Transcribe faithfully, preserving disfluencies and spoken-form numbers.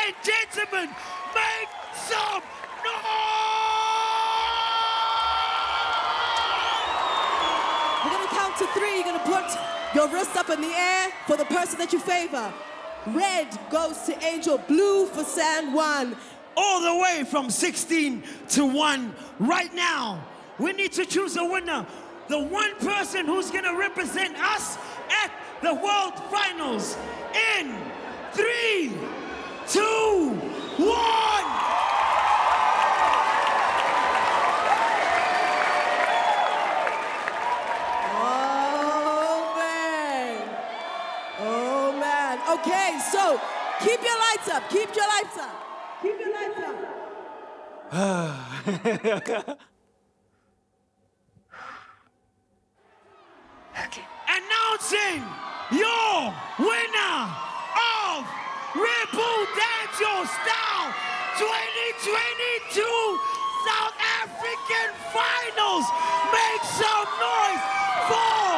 and gentlemen, make some noise! We're going to count to three. You're going to put your wrist up in the air for the person that you favor. Red goes to Angel, blue for San Juan. All the way from sixteen to one. Right now, we need to choose a winner. The one person who's going to represent us at the World Finals in three, two, one. Oh, man. Oh, man. Okay, so keep your lights up. Keep your lights up. Keep your lights up. Announcing your winner of Ripple Dance Your Style twenty twenty-two South Africa.